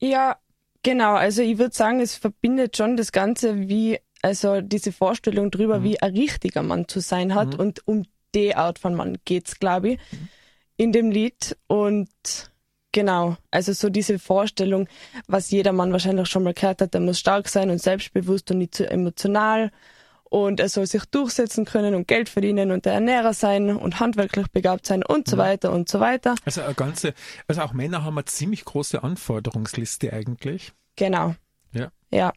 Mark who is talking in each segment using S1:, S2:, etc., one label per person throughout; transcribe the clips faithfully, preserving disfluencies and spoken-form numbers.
S1: Ja, genau. Also ich würde sagen, es verbindet schon das Ganze, wie, also diese Vorstellung drüber, mhm. wie ein richtiger Mann zu sein hat. Mhm. Und um die Art von Mann geht's, glaube ich, mhm. in dem Lied. Und genau, also so diese Vorstellung, was jeder Mann wahrscheinlich schon mal gehört hat, der muss stark sein und selbstbewusst und nicht zu emotional. Und er soll sich durchsetzen können und Geld verdienen und der Ernährer sein und handwerklich begabt sein und so weiter und so weiter.
S2: Also eine ganze, also auch Männer haben eine ziemlich große Anforderungsliste eigentlich.
S1: Genau.
S2: Ja.
S1: Ja.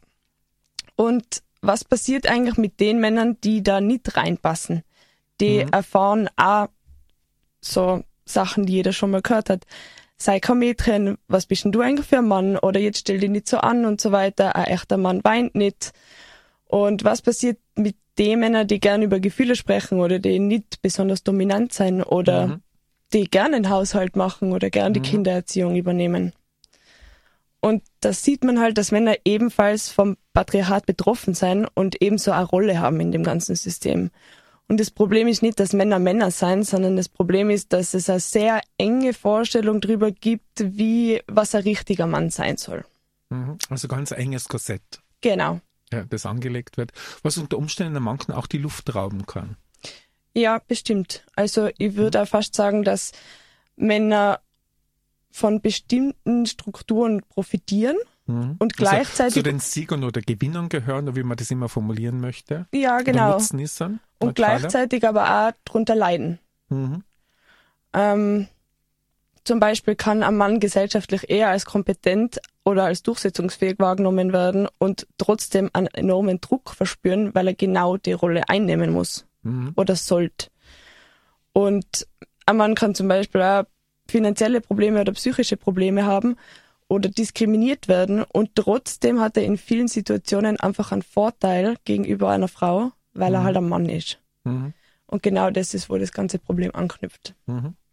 S1: Und was passiert eigentlich mit den Männern, die da nicht reinpassen? Die mhm. erfahren auch so Sachen, die jeder schon mal gehört hat. Sei kein Mädchen, was bist denn du eigentlich für ein Mann? Oder jetzt stell dich nicht so an und so weiter. Ein echter Mann weint nicht. Und was passiert mit den Männern, die gerne über Gefühle sprechen oder die nicht besonders dominant sein oder mhm. die gerne den Haushalt machen oder gerne die mhm. Kindererziehung übernehmen? Und da sieht man halt, dass Männer ebenfalls vom Patriarchat betroffen sein und ebenso eine Rolle haben in dem ganzen System. Und das Problem ist nicht, dass Männer Männer sein, sondern das Problem ist, dass es eine sehr enge Vorstellung darüber gibt, wie was ein richtiger Mann sein soll.
S2: Mhm. Also ganz enges Korsett.
S1: Genau.
S2: Ja, das angelegt wird, was unter Umständen manchen auch die Luft rauben kann.
S1: Ja, bestimmt. Also ich würde auch fast sagen, dass Männer von bestimmten Strukturen profitieren mhm. und gleichzeitig...
S2: Also zu den Siegern oder Gewinnern gehören, wie man das immer formulieren möchte.
S1: Ja, genau.
S2: Oder Nutznießern.
S1: Und gleichzeitig aber auch darunter leiden. Mhm. Ähm, zum Beispiel kann ein Mann gesellschaftlich eher als kompetent oder als durchsetzungsfähig wahrgenommen werden und trotzdem einen enormen Druck verspüren, weil er genau die Rolle einnehmen muss mhm. oder sollte. Und ein Mann kann zum Beispiel auch finanzielle Probleme oder psychische Probleme haben oder diskriminiert werden und trotzdem hat er in vielen Situationen einfach einen Vorteil gegenüber einer Frau, weil mhm. er halt ein Mann ist. Mhm. Und genau das ist, wo das ganze Problem anknüpft.
S2: Mhm.